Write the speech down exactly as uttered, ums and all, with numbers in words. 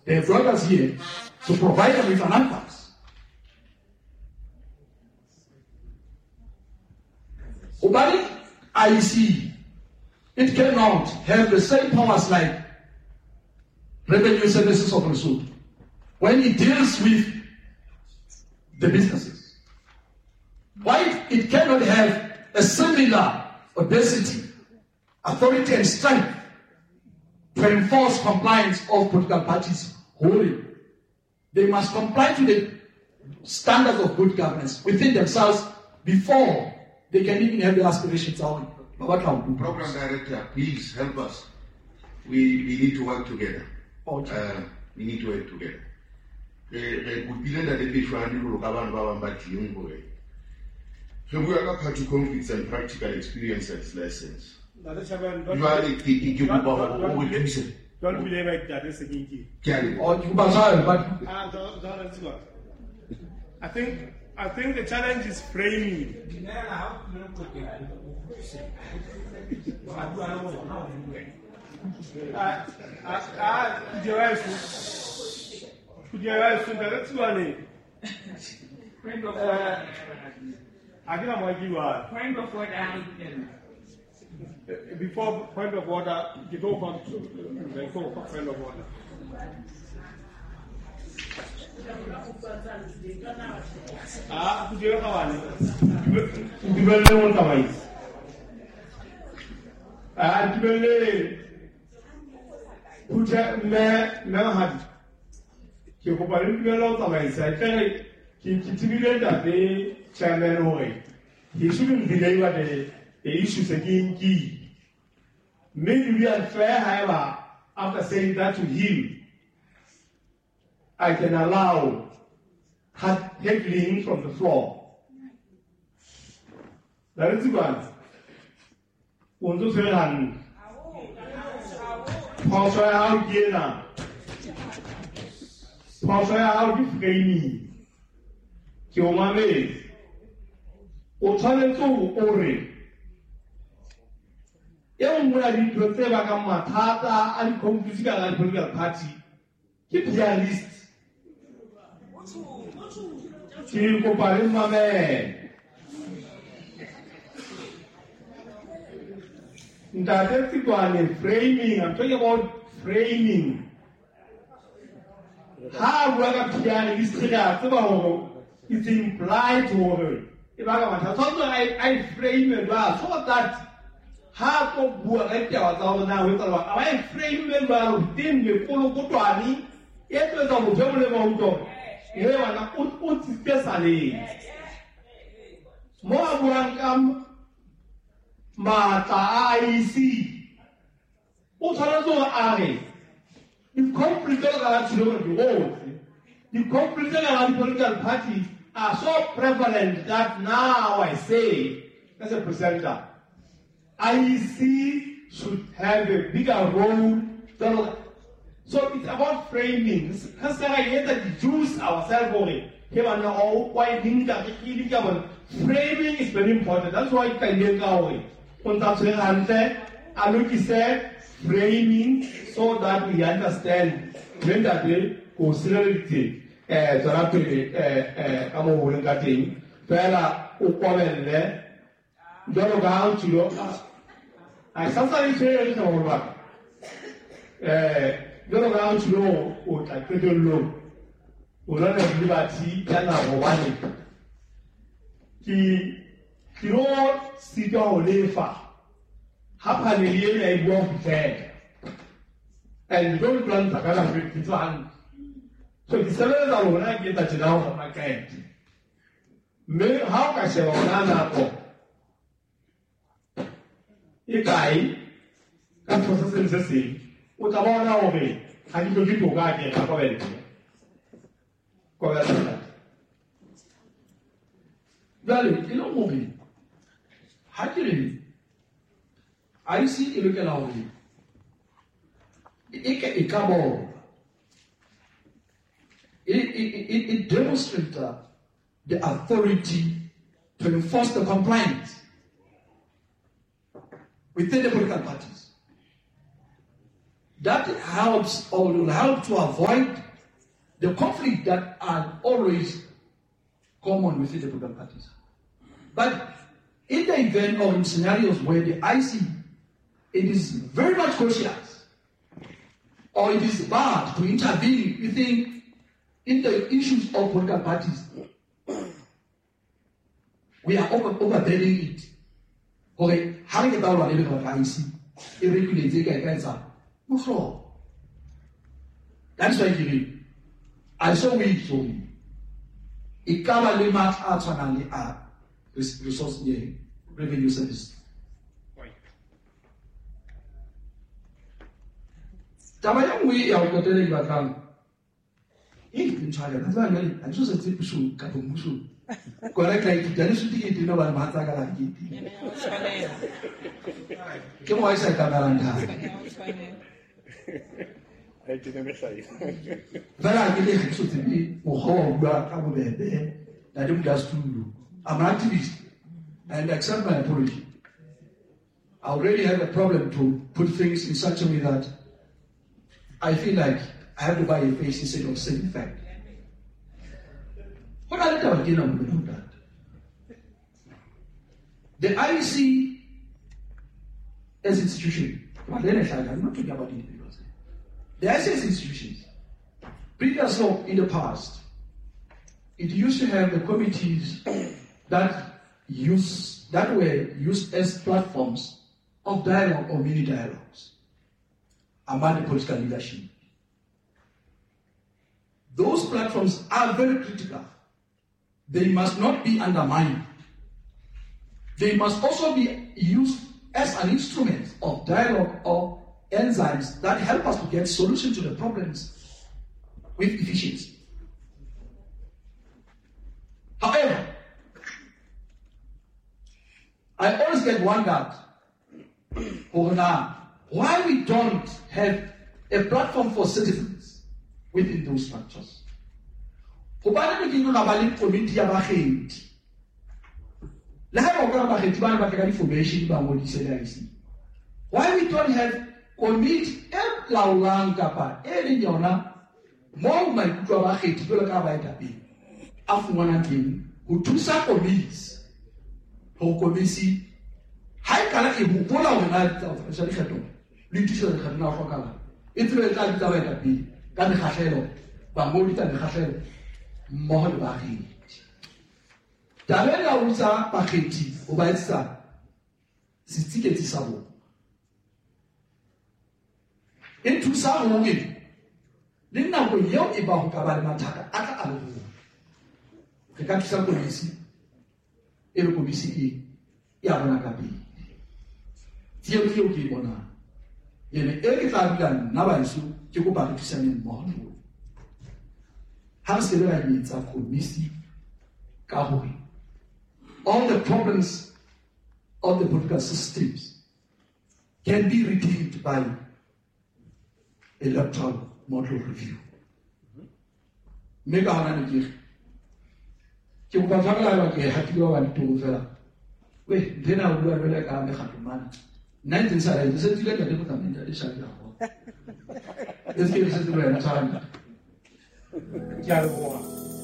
They have brought us here to provide them with an answer. But I see it cannot have the same powers like Revenue Services of Lesotho when it deals with the businesses. Why it cannot have a similar audacity, authority, and strength to enforce compliance of political parties wholly. They must comply to the standards of good governance within themselves before they can even have their aspirations out. Program Director, please help us. We, we need to work together. Okay. Uh, we need to work together. So we are party conflicts and practical experiences lessons. Don't be like that. That's a key. I think I think the challenge is framing. Ah, ah, that's one. I think I'm going to give a point of order. Before point of order, you don't want to before point of order. Ah, you don't know. You don't know what I mean. Ah, you don't know. Put a man, no hand. You go by the middle of my side. He continued that day. Chairman Roy, he shouldn't deliver the, the issues again. Key. Maybe we are fair, however, after saying that to him, I can allow heckling from the floor. That is one. Want to say, and Pastor out here, Pastor out if me, kill my maid. O tshwanetse o re e nngwe ya dintho tse ba ka mathata a di-conflict ka ga political party ke pianist ke kopa le mamele ntate Tsikwane framing. I'm talking about framing. Ha bua ka pianist ke a tseba hore it's implied hore if I, I frame it well, so that half of what I tell us now with I frame it well within the full good one, yet was a family mountain. Here I put put especially more Burankam Mata I see. What are they? The conflict of the world, the conflict of the political parties are so prevalent that now I say, as a presenter, I E C should have a bigger role. So it's about framing. Because I get to juice ourselves on it. Framing is very important. That's why I can get away. Aluki said, framing so that we understand when that they consider eh tarape eh eh amo wulenga ting fela ukwamele ndolo ga uchulo ai sasa ni chere ni no eh ndolo ga uchulo o ta pedolo o na liberty yana wani ki kiro sito olefa hapa ni yeye aibo mfete and don't plan takala vitu. So the sellers are going to get that down from my client. Me, how can I say, oh, a guy, that's what I'm saying. What about now, me? I need to get to guide and have a very good. Well, you know, movie. Actually, I see a look at our movie. It come on. It, it, it, it demonstrates uh, the authority to enforce the compliance within the political parties. that helps or will help to avoid the conflict that are always common within the political parties. But in the event or in scenarios where the I C, it is very much cautious, or it is bad to intervene within in the issues of political parties, we are over, overbearing it. Okay, how do you get out of the I C? It regulates the guys up. No flaw. That's why you I saw we so we. It cover limit arts and the resource revenue service. Tabayang we are getting back down. In China, that's why I just a tip shoe, Kapumushu. Correct, like Janisuti, you know, and Matagala. Come on, I said Tabaranda. I didn't say. Very I believe to be Moho, I don't just do. I'm an activist and accept my apology. I already have a problem to put things in such a way that I feel like I have to buy a face instead of saying fact. What are the again I'm going to do that? The I C as institution, I'm not talking about individuals. The I C as institutions, previously in the past, it used to have the committees that use that were used as platforms of dialogue or mini dialogues among the political leadership. Those platforms are very critical. They must not be undermined. They must also be used as an instrument of dialogue or enzymes that help us to get solutions to the problems with efficiency. However, I always get wondered, oh, now, why we don't have a platform for citizens within those structures. Why we don't have committee more my who two committees for committee high color a bupola when I of Salicato. Literature had now for color. It's very time to have a bee, than the Hashelo, Bamolita and Hashel, Mohbaki. Davela usa paketi, Obaista, Sitiketi Sabo. Into some women, then now we yell about Kabamataka, Aka Alu. The capital police, Erokomisi, Yabanakabi. Tio Kibona. In every Fabian, Navasu, Kikuba to send in Mohon. Has the right needs of Komisi, Kahui. All the problems of the political systems can be redeemed by electoral model review. Mega Hanaki. Kikuba Fagala, Hatio and Tuvela. Wait, then I will be like I'm a happy man. nineteen side, the city like a different in the Shaka. This gives us the time.